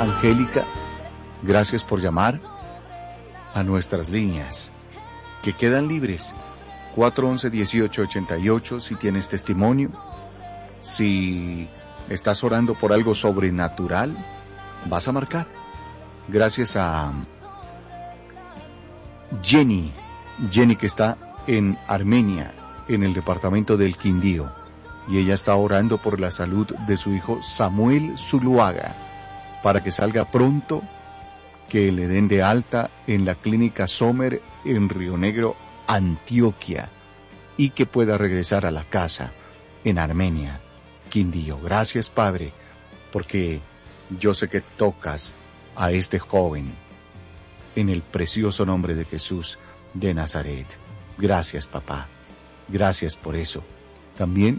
Angélica, gracias por llamar a nuestras líneas, que quedan libres. 411-1888, si tienes testimonio, si estás orando por algo sobrenatural, vas a marcar. Gracias a Jenny que está en Armenia, en el departamento del Quindío, y ella está orando por la salud de su hijo Samuel Zuluaga, para que salga pronto, que le den de alta en la clínica Sommer en Río Negro, Antioquia, y que pueda regresar a la casa en Armenia, Quindío. Gracias, Padre, porque yo sé que tocas a este joven en el precioso nombre de Jesús de Nazaret. Gracias, papá. Gracias por eso. También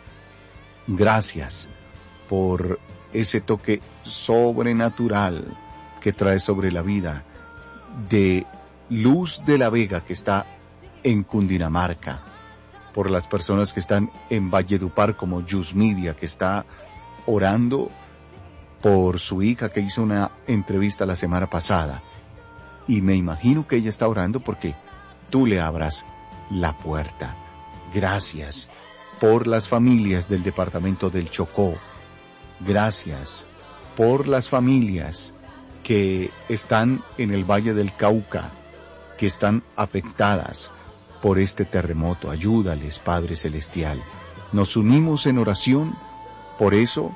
gracias por ese toque sobrenatural que trae sobre la vida de Luz de la Vega, que está en Cundinamarca, por las personas que están en Valledupar, como Yusmidia, que está orando por su hija, que hizo una entrevista la semana pasada, y me imagino que ella está orando porque tú le abras la puerta. Gracias por las familias del departamento del Chocó. Gracias por las familias que están en el Valle del Cauca, que están afectadas por este terremoto. Ayúdales, Padre Celestial. Nos unimos en oración, por eso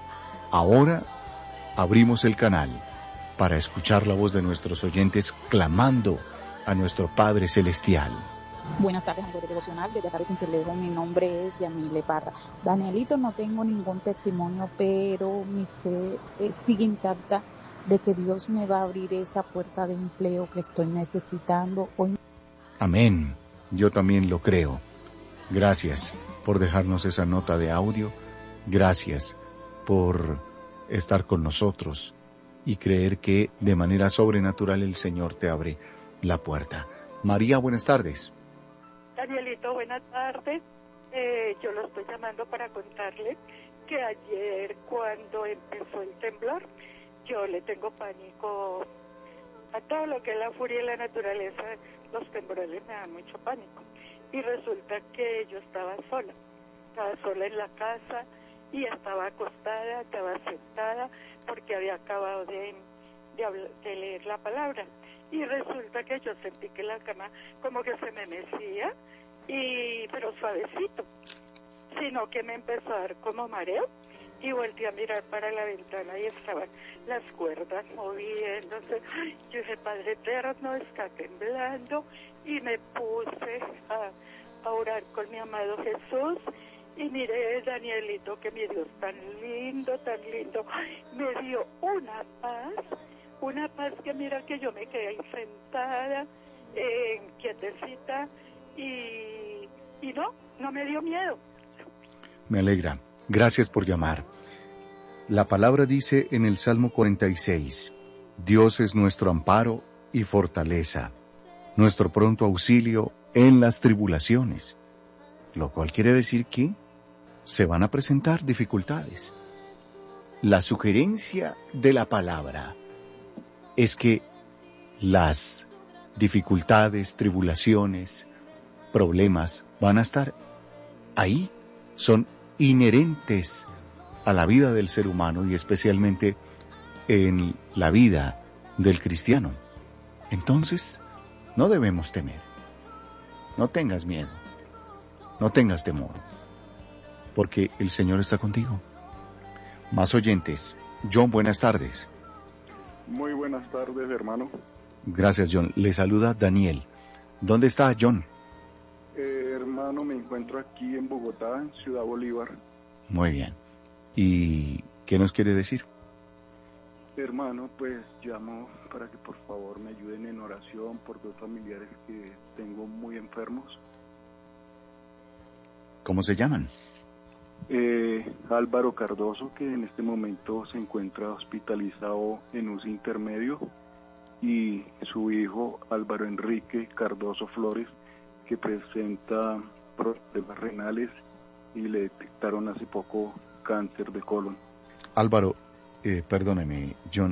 ahora abrimos el canal para escuchar la voz de nuestros oyentes clamando a nuestro Padre Celestial. Buenas tardes, amigo de Devocional. Desde acá de Cincelejo, mi nombre es Yamile Parra. Danielito, no tengo ningún testimonio, pero mi fe sigue intacta de que Dios me va a abrir esa puerta de empleo que estoy necesitando hoy. Amén. Yo también lo creo. Gracias por dejarnos esa nota de audio. Gracias por estar con nosotros y creer que de manera sobrenatural el Señor te abre la puerta. María, buenas tardes. Danielito, buenas tardes. Yo lo estoy llamando para contarle que ayer, cuando empezó el temblor, yo le tengo pánico a todo lo que es la furia y la naturaleza. Los temblores me dan mucho pánico. Y resulta que yo estaba sola en la casa y estaba acostada, estaba sentada, porque había acabado de leer la palabra. Y resulta que yo sentí que la cama como que se me mecía, pero suavecito, sino que me empezó a dar como mareo, y volteé a mirar para la ventana y estaban las cuerdas moviéndose. Yo dije, Padre Eterno, está temblando, y me puse a orar con mi amado Jesús. Y miré, Danielito, que mi Dios tan lindo, me dio una paz que mira que yo me quedé ahí sentada, quietecita, y no me dio miedo. Me alegra. Gracias por llamar. La palabra dice en el Salmo 46, Dios es nuestro amparo y fortaleza, nuestro pronto auxilio en las tribulaciones, lo cual quiere decir que se van a presentar dificultades. La sugerencia de la palabra es que las dificultades, tribulaciones, problemas van a estar ahí, son inherentes a la vida del ser humano y especialmente en la vida del cristiano. Entonces, no debemos temer. No tengas miedo. No tengas temor. Porque el Señor está contigo. Más oyentes. John, buenas tardes. Muy buenas tardes, hermano. Gracias, John. Le saluda Daniel. ¿Dónde está John? Hermano, me encuentro aquí en Bogotá, en Ciudad Bolívar. Muy bien. ¿Y qué nos quiere decir? Hermano, pues llamo para que por favor me ayuden en oración por dos familiares que tengo muy enfermos. ¿Cómo se llaman? Álvaro Cardoso, que en este momento se encuentra hospitalizado en UCI intermedio, y su hijo Álvaro Enrique Cardoso Flores, que presenta problemas renales y le detectaron hace poco cáncer de colon. Álvaro, perdóneme, John,